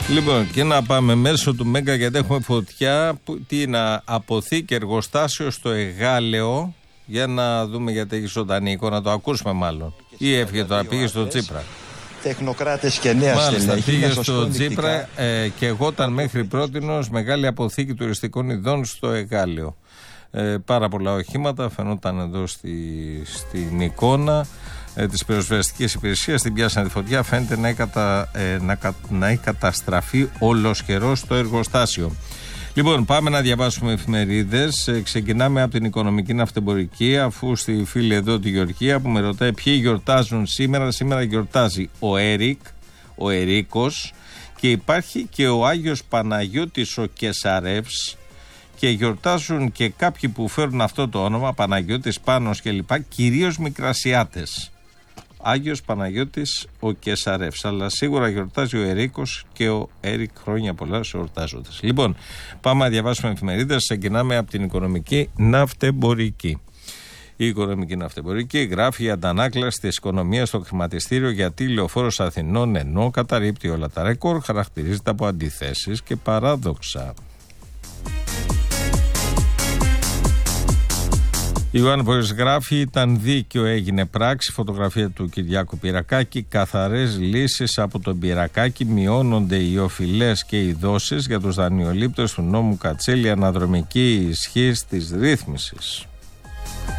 Λοιπόν, και να πάμε μέσω του Μέγκα, γιατί έχουμε φωτιά. Τι είναι, αποθήκη εργοστάσιο στο Εγάλεο. Για να δούμε, γιατί έχει ζωντανή εικόνα, το ακούσουμε μάλλον. Ή έφυγε τώρα, πήγε στο Τσίπρα. Τεχνοκράτες και νέα στελέχη. Μάλιστα, πήγε στο Τσίπρα και εγώ ήταν μέχρι πρότινος μεγάλη αποθήκη τουριστικών ειδών στο Εγάλεο. Πάρα πολλά οχήματα φαινόταν εδώ στην εικόνα της πυροσβεστικής υπηρεσίας. Την πιάσανε τη φωτιά. Φαίνεται να έχει καταστραφεί ολοσχερός το εργοστάσιο. Λοιπόν, πάμε να διαβάσουμε εφημερίδες. Ξεκινάμε από την Οικονομική Ναυτεμπορική, αφού στη φίλη εδώ τη Γεωργία που με ρωτάει ποιοι γιορτάζουν σήμερα. Σήμερα γιορτάζει ο Ερίκος, και υπάρχει και ο Άγιος Παναγιώτης ο Κεσαρεύς, και γιορτάζουν και κάποιοι που φέρουν αυτό το όνομα, Παναγιώτης, Πάνος κλπ, κυρίως Μικρασιάτες. Άγιος Παναγιώτης ο Κεσαρεύς, αλλά σίγουρα γιορτάζει ο Ερίκος και ο Έρικ, χρόνια πολλά σε εορτάζοντες. Λοιπόν, πάμε να διαβάσουμε εφημερίδες. Ξεκινάμε από την Οικονομική Ναυτεμπορική. Η Οικονομική Ναυτεμπορική γράφει: η αντανάκλαση της οικονομίας στο χρηματιστήριο, γιατί Λεωφόρος Αθηνών, ενώ καταρρίπτει όλα τα ρεκόρ, χαρακτηρίζεται από αντιθέσεις και παράδοξα. Η Ιωάννη Πορής γράφει: ήταν δίκαιο, έγινε πράξη. Φωτογραφία του Κυριάκου Πυρακάκη. Καθαρές λύσεις από τον Πυρακάκη. Μειώνονται οι οφειλές και οι δόσεις για τους δανειολήπτες του νόμου Κατσέλη. Αναδρομική ισχύ της ρύθμισης.